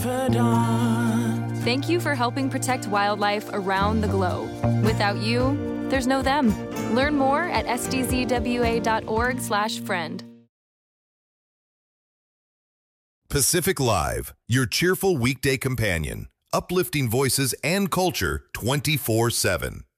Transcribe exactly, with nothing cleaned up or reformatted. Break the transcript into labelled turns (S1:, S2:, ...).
S1: Thank you for helping protect wildlife around the globe. Without you, there's no them. Learn more at s d z w a dot org slash friend.
S2: Pacific Live, your cheerful weekday companion, uplifting voices and culture twenty-four seven.